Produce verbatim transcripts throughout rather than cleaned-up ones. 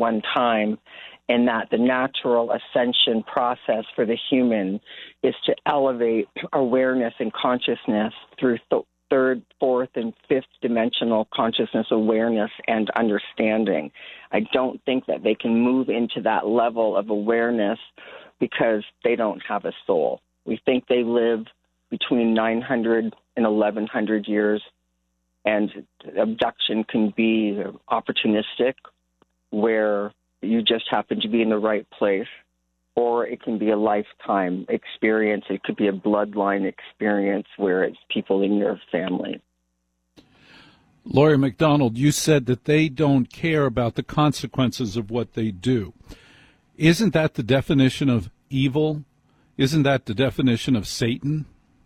one time, and that the natural ascension process for the human is to elevate awareness and consciousness through th- third, fourth, and fifth dimensional consciousness awareness and understanding. I don't think that they can move into that level of awareness because they don't have a soul. We think they live between nine hundred and eleven hundred years, and abduction can be opportunistic, where you just happen to be in the right place, or it can be a lifetime experience. It could be a bloodline experience where it's people in your family. Laurie McDonald, you said that they don't care about the consequences of what they do. Isn't that the definition of evil? Isn't that the definition of Satan?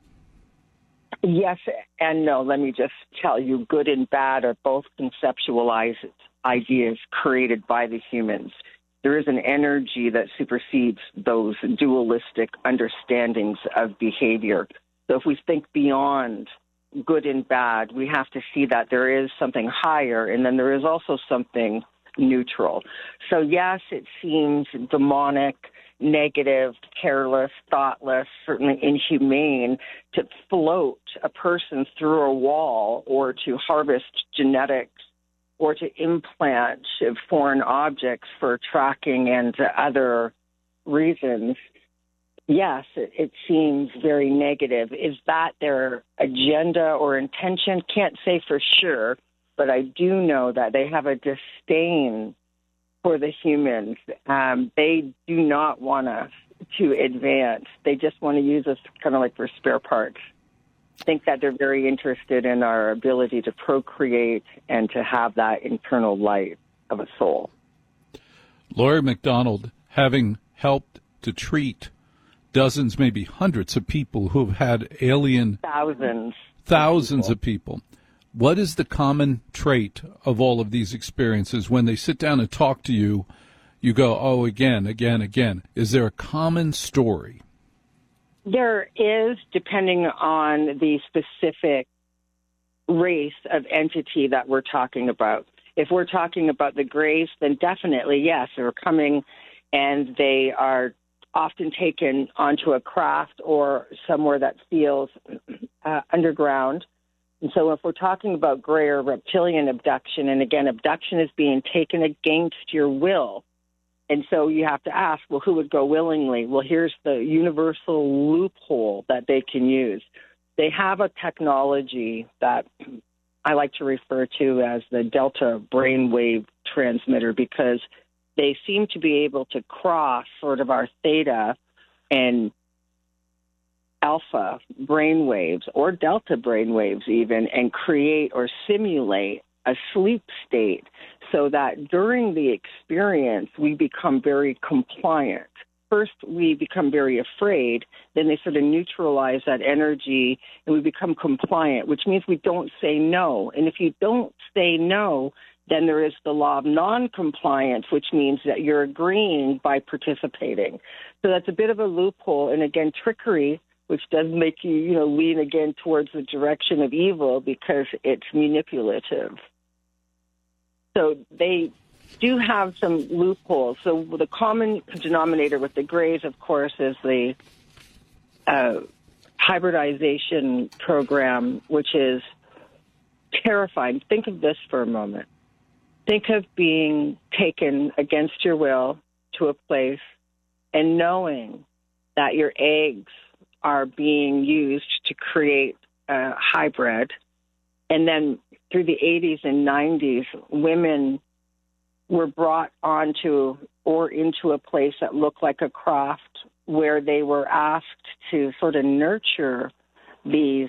Yes and no. Let me just tell you, good and bad are both conceptualized ideas created by the humans. There is an energy that supersedes those dualistic understandings of behavior. So if we think beyond good and bad, we have to see that there is something higher, and then there is also something neutral. So yes, it seems demonic, negative, careless, thoughtless, certainly inhumane to float a person through a wall or to harvest genetics or to implant foreign objects for tracking and other reasons. Yes, it, it seems very negative. Is that their agenda or intention? Can't say for sure, but I do know that they have a disdain for the humans. Um, they do not want us to advance. They just want to use us kind of like for spare parts. I think that they're very interested in our ability to procreate and to have that internal light of a soul. Laurie McDonald, having helped to treat dozens, maybe hundreds of people who have had alien... Thousands. Thousands of people. of people. What is the common trait of all of these experiences? When they sit down and talk to you, you go, oh, again, again, again. Is there a common story? There is, depending on the specific race of entity that we're talking about. If we're talking about the Greys, then definitely, yes, they're coming and they are often taken onto a craft or somewhere that feels uh, underground. And so if we're talking about Grey or reptilian abduction, and again, abduction is being taken against your will. And so you have to ask, well, who would go willingly? Well, here's the universal loophole that they can use. They have a technology that I like to refer to as the delta brainwave transmitter, because they seem to be able to cross sort of our theta and alpha brainwaves or delta brainwaves even, and create or simulate a sleep state so that during the experience we become very compliant. First, we become very afraid. Then they sort of neutralize that energy and we become compliant, which means we don't say no. And if you don't say no, then there is the law of non-compliance, which means that you're agreeing by participating. So that's a bit of a loophole. And again, trickery, which does make you, you know, lean again towards the direction of evil because it's manipulative. So they do have some loopholes. So the common denominator with the Greys, of course, is the uh, hybridization program, which is terrifying. Think of this for a moment. Think of being taken against your will to a place and knowing that your eggs are being used to create a hybrid. And then through the eighties and nineties, women were brought onto or into a place that looked like a craft where they were asked to sort of nurture these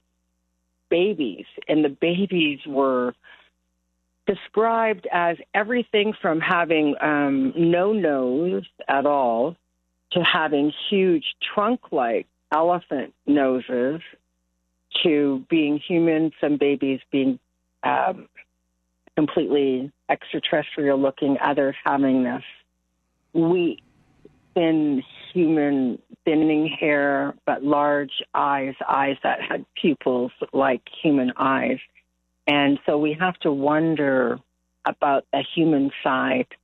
babies. And the babies were described as everything from having um, no nose at all to having huge trunk-like elephant noses to being human, some babies being um, completely extraterrestrial-looking, others having this weak, thin human, thinning hair, but large eyes, eyes that had pupils like human eyes. And so we have to wonder about the human side